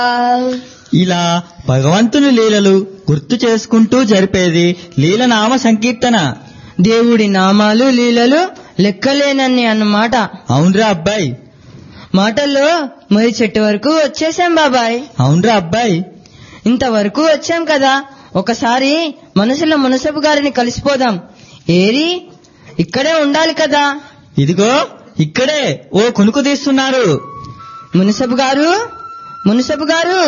ఇలా భగవంతుని లీలలు గుర్తు చేసుకుంటూ జరిపేది లీలనామ సంకీర్తన. దేవుడి నామాలు లీలలు లెక్కలేనన్ని అన్నమాట. అవునరా అబ్బాయి. మాటల్లో మరి చెట్టు వరకు వచ్చేసాం బాబాయ్. అవునరా అబ్బాయి. ఇంతవరకు వచ్చాం కదా, ఒకసారి మనసులో మునసబు గారిని కలిసిపోదాం. ఏరి ఇక్కడే ఉండాలి కదా. ఇదిగో ఇక్కడే ఓ కునుకు తీస్తున్నారు. మునసబు గారు, మునసబు గారు.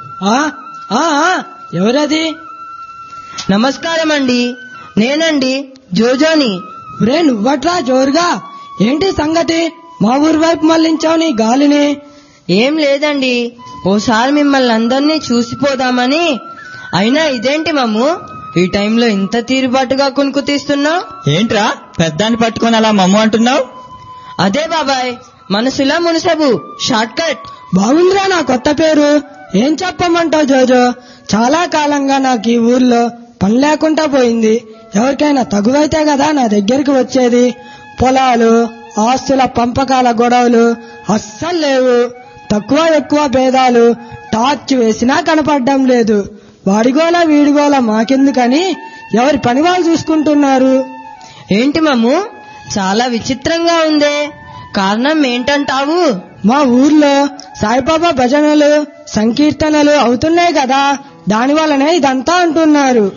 ఎవరది? నమస్కారం అండి, నేనండి జోజోని. రే నువ్వట్రా జోరుగా, ఏంటి సంగతి? మా ఊరి వైపు మళ్ళించావు నీ గాలిని. ఏం లేదండి, ఓసారి మిమ్మల్ని అందరినీ చూసిపోదామని. అయినా ఇదేంటి మమ్ము ఈ టైంలో ఇంత తీరుబాటుగా కునుకు తీస్తున్నావు? ఏంట్రా పెద్దాన్ని పట్టుకొని అలా మమ్ము అంటున్నావు? అదే బాబాయ్, మనసులో మునసబు షార్ట్ కట్. బాగుందిరా నా కొత్త పేరు. ఏం చెప్పమంటావు జోజో, చాలా కాలంగా నాకు ఈ ఊర్లో పని లేకుండా పోయింది. ఎవరికైనా తగువైతే కదా నా దగ్గరికి వచ్చేది. పొలాలు ఆస్తుల పంపకాల గొడవలు అస్సలు లేవు. తక్కువ ఎక్కువ భేదాలు టార్చ్ వేసినా కనపడడం లేదు. వాడిగోలా వీడిగోలా మాకెందుకని ఎవరి పని వాళ్ళు చూసుకుంటున్నారు. ఏంటి మమ్ము చాలా విచిత్రంగా ఉందే, కారణం ఏంటంటావు? మా ఊర్లో సాయిబాబా భజనలు సంకీర్తనలు అవుతున్నాయి కదా, దాని వల్లనే ఇదంతా అంటున్నారు.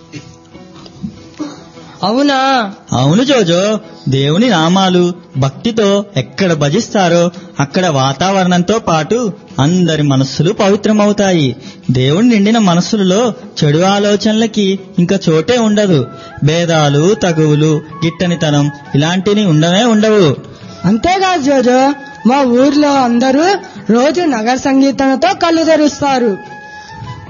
అవునా? అవును జోజో, దేవుని నామాలు భక్తితో ఎక్కడ భజిస్తారో అక్కడ వాతావరణంతో పాటు అందరి మనస్సులు పవిత్రమవుతాయి. దేవుని నిండిన మనస్సులలో చెడు ఆలోచనలకి ఇంకా చోటే ఉండదు. భేదాలు తగువులు గిట్టనితనం ఇలాంటివి ఉండనే ఉండవు. అంతేకాదు జోజో, మా ఊర్లో అందరూ రోజు నగర సంగీతంతో కళ్ళు తెరుస్తారు.